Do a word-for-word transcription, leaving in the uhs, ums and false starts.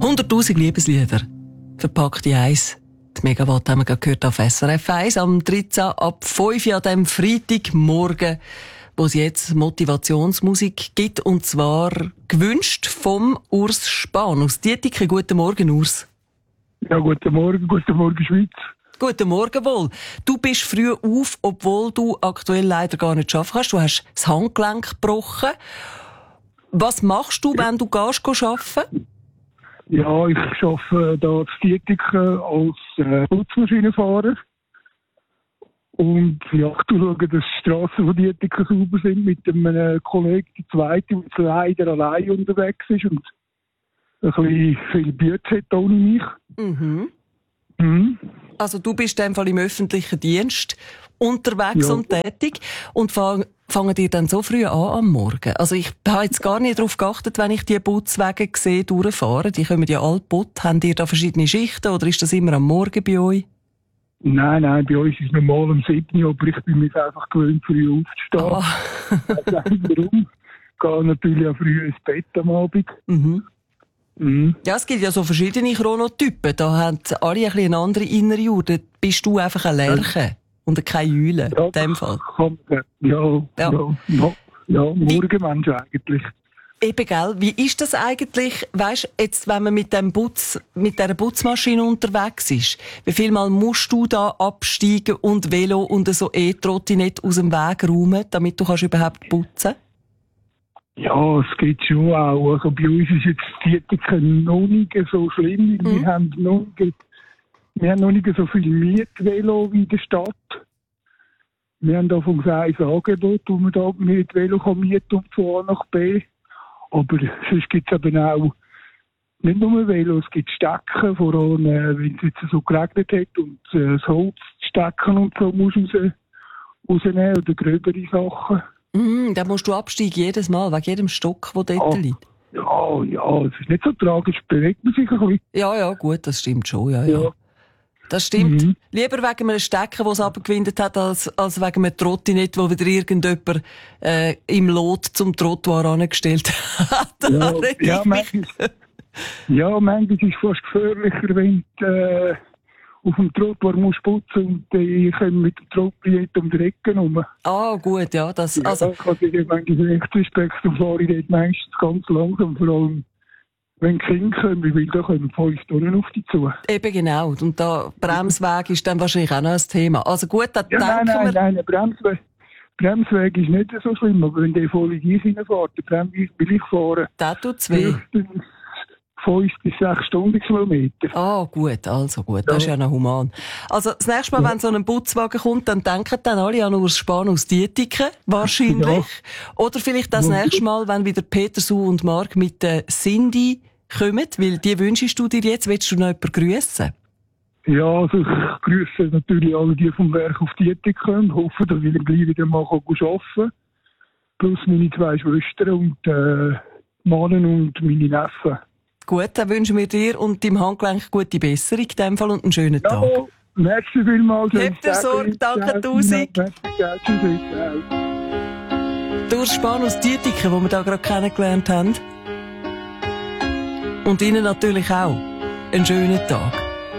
hunderttausend Liebeslieder. Verpackt in eins. Die Megawatt haben wir gerade gehört auf S R F eins am dreizehnten ab fünf Uhr an diesem Freitagmorgen, wo es jetzt Motivationsmusik gibt. Und zwar gewünscht vom Urs Spahn aus Dietiken. Guten Morgen, Urs. Ja, guten Morgen, guten Morgen, Schweiz. Guten Morgen wohl. Du bist früh auf, obwohl du aktuell leider gar nicht arbeiten kannst. Du hast das Handgelenk gebrochen. Was machst du, wenn du gehst arbeiten? Ja, ich arbeite hier in Dietiken als äh, Putzmaschinenfahrer. Und ja, ich schaue, dass die Strassen von Dietiken sauber sind mit einem Kollegen, der zweite, der leider allein unterwegs ist und ein bisschen viel Bütze hat ohne mich. Mhm. Mhm. Also du bist in dem Fall im öffentlichen Dienst unterwegs Ja. und tätig und fang, fangen dir dann so früh an am Morgen? Also ich habe jetzt gar nicht darauf geachtet, wenn ich die Putzwege sehe, durchfahren. Die kommen ja alle putt. Haben ihr da verschiedene Schichten oder ist das immer am Morgen bei euch? Nein, nein, bei uns ist es normal um sieben Uhr, aber ich bin mir einfach gewöhnt, früh aufzustehen. Ah. Ich weiß nicht warum. Ich gehe natürlich auch früh ins Bett am Abend. Mhm. Mhm. Ja, es gibt ja so verschiedene Chronotypen. Da haben alle ein bisschen eine andere innere Uhr. Da bist du einfach ein Lerche und kein Eulen, Ja, in dem Fall. Kann man, ja, Ja. ja, ja, ja, Morgenmensch eigentlich. Eben, gell? Wie ist das eigentlich, weisst, jetzt, wenn man mit dem Putz, mit dieser Putzmaschine unterwegs ist? Wie viel Mal musst du da absteigen und Velo und so E-Trottinett aus dem Weg räumen, damit du kannst überhaupt putzen? Ja, es geht schon auch. Also bei uns ist jetzt Dietiken noch nicht so schlimm. Mhm. Wir haben noch nicht, wir haben noch nicht so viel Mietvelo wie in der Stadt. Wir haben da vom ein Angebot, wo man da mit Velo kann mieten und von A nach B. Aber sonst gibt es eben auch nicht nur Velo, es gibt Stecken, vor allem äh, wenn es jetzt so geregnet hat und äh, das Holz stecken und so musst du raus, rausnehmen oder gröbere Sachen. Mhm, da musst du absteigen jedes Mal, wegen jedem Stock, der dort Ja. liegt. Ja, ja, es ist nicht so tragisch, bewegt man sich ein bisschen. Ja, ja, gut, das stimmt schon, ja, ja. Ja. Das stimmt. Mhm. Lieber wegen einem Stecken, das es abgewindet hat, als, als wegen einem Trottinett, wo wieder irgendjemand äh, im Lot zum Trottoir angestellt hat. Da Ja, reg ich ja, mich. manchmal, ja, manchmal ist es fast gefährlicher, wenn du äh, auf dem Trottoir musst putzen und die kommen mit dem Trottinett um die Ecke rum. Ah, gut, ja. Das, Ja, also, ich habe dir manchmal recht Respekt und fahre ich dort meistens ganz langsam, vor allem wenn die Kinder kommen, weil da kommen fünf Tonnen auf dich zu. eben genau. Und da Bremsweg ist dann wahrscheinlich auch noch ein Thema. Also gut, da Ja, nein, denken nein, wir... nein, der Bremsweg, Bremsweg ist nicht so schlimm, aber wenn der voll in dich reinfährt, der Bremsweg will ich fahren, Der tut's weh. höchstens fünf bis sechs Stundenkilometer. Ah, gut, also gut, das ist ja noch human. Also, das nächste Mal, wenn so ein Putzwagen kommt, dann denken dann alle an Urs Spahn aus Dietiken, wahrscheinlich. Ja. Oder vielleicht das Ja. nächste Mal, wenn wieder Peter, Su und Mark mit der Cindy kommen, weil die wünschst du dir jetzt, willst du noch jemanden grüssen? Ja, also ich grüße natürlich alle die vom Werk auf Dietiken und hoffe, dass ich gleich wieder mal arbeiten kann. Plus meine zwei Schwestern und äh, Mannen und meine Neffen. Gut, dann wünschen wir dir und deinem Handgelenk gute Besserung in dem Fall und einen schönen Tag. Ja, merci vielmals. Habt ihr Sorge, danke tausend. Urs Spahn aus Dietiken, den wir da gerade kennengelernt haben. Und Ihnen natürlich auch einen schönen Tag.